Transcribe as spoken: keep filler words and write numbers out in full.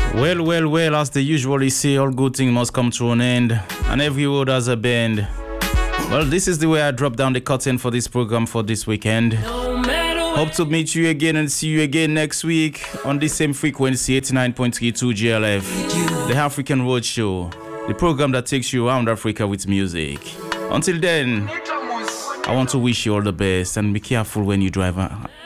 Well, well, well, as they usually say, all good things must come to an end, and every road has a bend. Well, this is the way I drop down the curtain for this program for this weekend. Hope to meet you again and see you again next week on the same frequency, eighty-nine point three two G L F, the African Road Show, the program that takes you around Africa with music. Until then, I want to wish you all the best and be careful when you drive